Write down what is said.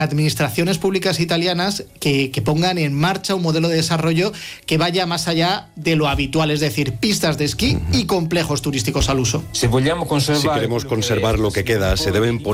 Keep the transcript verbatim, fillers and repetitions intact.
administraciones públicas italianas que, que pongan en marcha un modelo de desarrollo que vaya más allá de lo habitual, es decir, pistas de esquí y complejos turísticos al uso. Si queremos conservar lo que queda, se deben poner